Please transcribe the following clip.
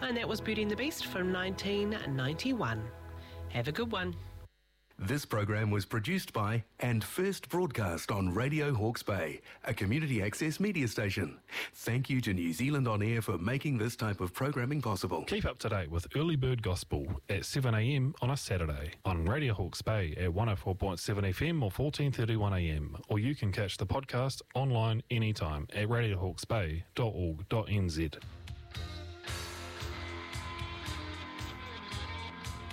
And that was Beauty and the Beast from 1991. Have a good one. This program was produced by and first broadcast on Radio Hawke's Bay, a community access media station. Thank you to New Zealand On Air for making this type of programming possible. Keep up to date with Early Bird Gospel at 7 a.m. on a Saturday on Radio Hawke's Bay at 104.7 FM or 14:31 a.m. Or you can catch the podcast online anytime at radiohawksbay.org.nz.